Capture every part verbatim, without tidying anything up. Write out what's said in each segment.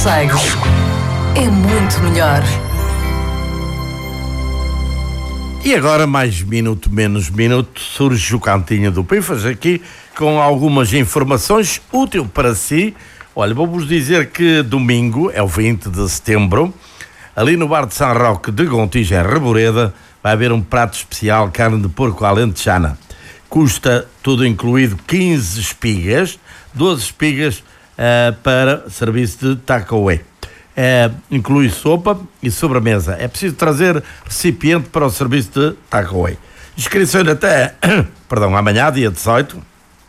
Sagres é muito melhor. E agora, mais minuto, menos minuto, surge o Cantinho do Pifas aqui com algumas informações úteis para si. Olha, vou-vos dizer que domingo, é o vinte de setembro, ali no bar de São Roque de Gontijo, em Reboreda, vai haver um prato especial, carne de porco alentejana. Custa, tudo incluído, quinze espigas, doze espigas uh, para serviço de takeaway. É, inclui sopa e sobremesa. É preciso trazer recipiente para o serviço de takeaway. Inscrições até perdão, amanhã, dia dezoito.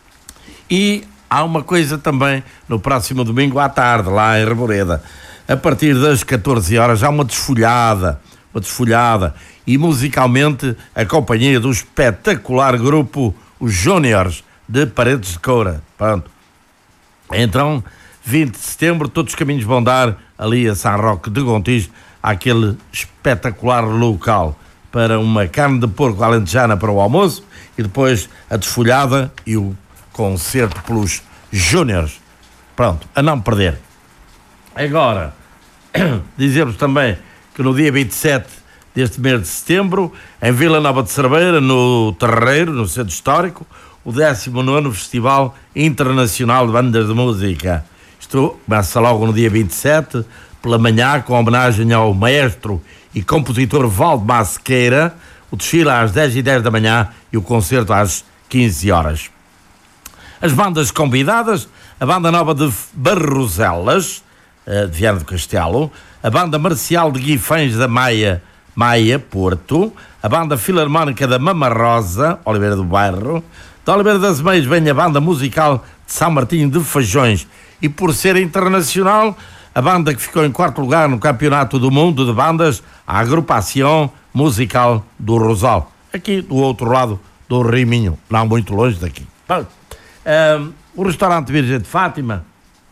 E há uma coisa também no próximo domingo à tarde, lá em Reboreda. A partir das catorze horas há uma desfolhada, uma desfolhada e musicalmente a companhia do espetacular grupo Os Júniores de Paredes de Coura. Pronto. Então, vinte de setembro, todos os caminhos vão dar ali a São Roque de Gontijo, àquele espetacular local para uma carne de porco alentejana para o almoço e depois a desfolhada e o concerto pelos Júniores. Pronto, a não perder. Agora, dizer-vos também que no dia vinte e sete deste mês de setembro, em Vila Nova de Cerveira, no Terreiro, no Centro Histórico, o décimo nono Festival Internacional de Bandas de Música. Isto começa logo no dia vinte e sete, pela manhã, com homenagem ao maestro e compositor Valdemar Sequeira, o desfile às dez e dez da manhã e o concerto às quinze horas. As bandas convidadas, a Banda Nova de Barroselas, de Viana do Castelo, a Banda Marcial de Guifães da Maia, Maia, Porto, a Banda Filarmónica da Mama Rosa, Oliveira do Bairro, de Oliveira das Meias vem a Banda Musical de São Martinho de Fajões. E por ser internacional, a banda que ficou em quarto lugar no Campeonato do Mundo de Bandas, a Agrupação Musical do Rosal, aqui do outro lado do Rio Minho, não muito longe daqui. Bom, um, o restaurante Virgem de Fátima,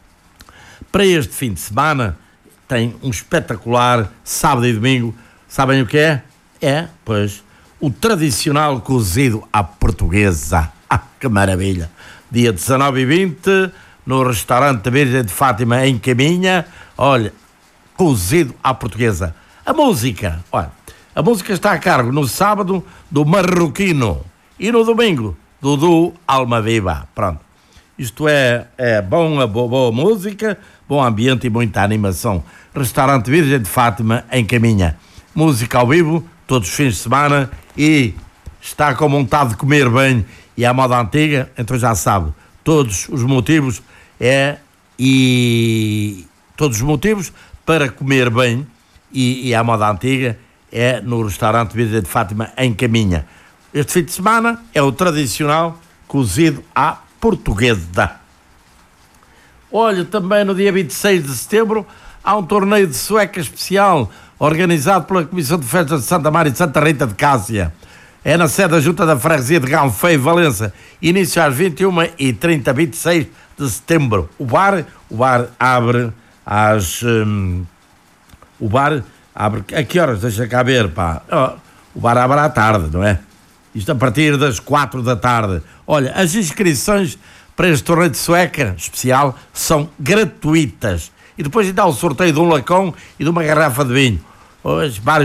para este fim de semana, tem um espetacular sábado e domingo. Sabem o que é? É, pois, o tradicional cozido à portuguesa. Ah, que maravilha! Dia dezanove e vinte, no restaurante Virgem de Fátima, em Caminha, olha, cozido à portuguesa. A música, olha, a música está a cargo no sábado do Marroquino e no domingo do Dudu Almaviva. Pronto, isto é, é bom, boa, boa música, bom ambiente e muita animação. Restaurante Virgem de Fátima, em Caminha. Música ao vivo, todos os fins de semana, e está com vontade de comer bem e à moda antiga, então já sabe, todos os motivos é e todos os motivos para comer bem e, e à moda antiga é no restaurante Virgem de Fátima, em Caminha. Este fim de semana é o tradicional cozido à portuguesa. Olha, também no dia vinte e seis de setembro há um torneio de sueca especial organizado pela Comissão de Festas de Santa Maria e de Santa Rita de Cássia. É na sede da Junta da Freguesia de Ganfei, Valença. Início às vinte e uma e trinta, vinte e seis de setembro. O bar, o bar abre às... Hum, o bar abre... A que horas? Deixa cá ver, pá. Oh, o bar abre à tarde, não é? Isto a partir das quatro da tarde. Olha, as inscrições para este torneio de sueca especial são gratuitas. E depois ainda há o sorteio de um lacão e de uma garrafa de vinho. Hoje, vários